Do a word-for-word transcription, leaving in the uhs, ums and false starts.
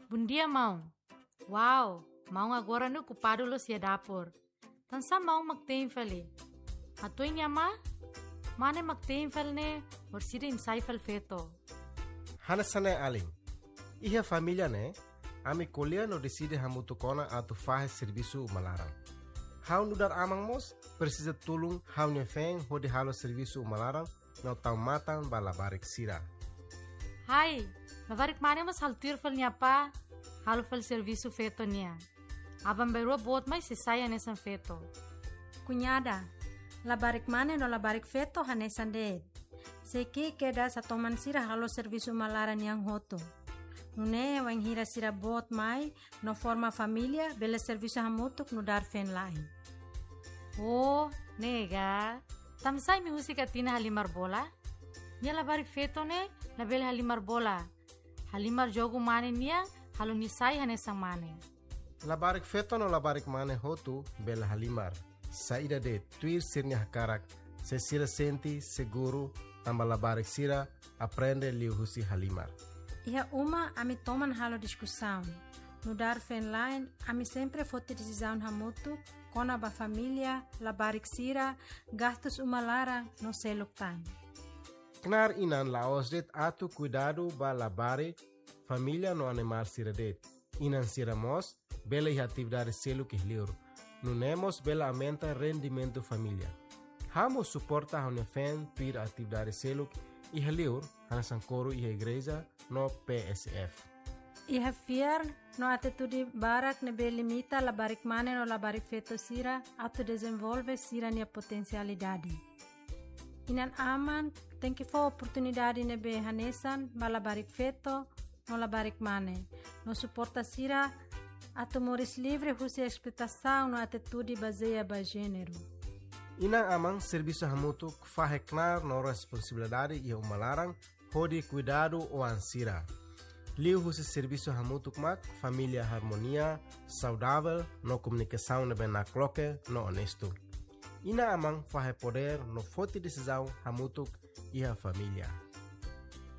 Bom dia, mão. Uau, mão agora no ocupado lo si dapur. Tansa mão magtemfali. Atoy niya ma? Mane magtemfal ne, or sida insaifal feto. Hanasane aling. Iha família ne, ami colher no decide hamutukona atu fahe serviço malaram. Hau nudar amang mos, precisa tulung hau nyefeng hodi halo serviço malaram, no tau matan balabarik sira. Hai, labarik mane mas haltir fal niya pa, halo fal serviço feto niya. Abang beru bot mai sisaya nesan feto. Cunhada, labarik mane no labarik feto hanesan de. Seki keda sa toman sira halo serviço malaran yang hoto. Nune wang hira sira bot mai no forma família bela serviço hamutuk no dar fen lain. Oh, nega. Tamsay mi musika tina halimar bola? Nia labarik feto ne, label halimar bola. Halimar jogo mane niya, halo nisay hanesang mane. Labarik feto no labarik mane hotu bela halimar. Saída de tuir sirnya hakarak, se sira senti seguro, tamba labarik sira, aprende liu husi halimar. Iha uma ami toman halo discussão. No dar fen line, ami sempre fote decisão hamutu, kona ba família, labarik sira, gastos umalara no seluk time. Knar inan laos det atu cuidado ba labarik, família no animal sira det. Inan sira mos, bela iha atividade seluk ihliur. Nunemos bela aumenta rendimento família. Hamo suporta hone fen tuir atividade seluk ihliur, hanasan coro iha igreja no P S F. Iha fiar no atitude barak ne be limita labarik mane no labarik feto sira atu desenvolve sira nia potencialidade. Inan aman tem que for oportunidade ne be hanesan ba labarik feto no labarik mane. No suporta sira atu moris livre husi expectação no atitude baseia ba gênero. Inang amang serviço hamutuk faheknar no responsabilidade e umalarang hodi cuidado o ansira. Liu husi serviço hamutuk mak família harmonia, saudável, no comunicação ne ben na cloque, no honesto. Ina amang fahe poder no forte decisão hamutuk e a família.